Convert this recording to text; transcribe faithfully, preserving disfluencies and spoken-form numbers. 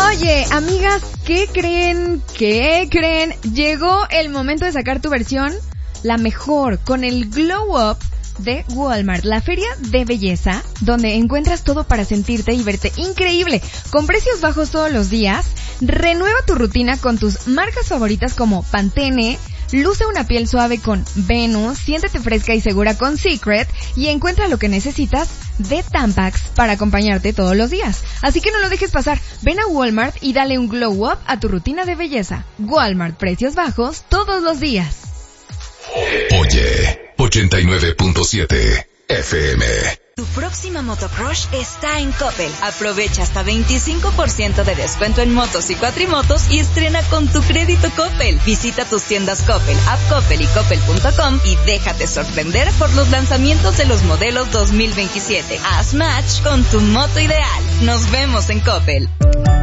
Oye, amigas, ¿qué creen? ¿Qué creen? Llegó el momento de sacar tu versión, la mejor, con el Glow Up de Walmart, la feria de belleza, donde encuentras todo para sentirte y verte increíble, con precios bajos todos los días. Renueva tu rutina con tus marcas favoritas como Pantene. Luce una piel suave con Venus, siéntete fresca y segura con Secret y encuentra lo que necesitas de Tampax para acompañarte todos los días. Así que no lo dejes pasar, ven a Walmart y dale un glow up a tu rutina de belleza. Walmart, precios bajos todos los días. Oye, ochenta y nueve punto siete F M. Tu próxima motocrush está en Coppel. Aprovecha hasta veinticinco por ciento de descuento en motos y cuatrimotos y estrena con tu crédito Coppel. Visita tus tiendas Coppel, App Coppel y Coppel punto com y déjate sorprender por los lanzamientos de los modelos dos mil veintisiete. Haz match con tu moto ideal. Nos vemos en Coppel.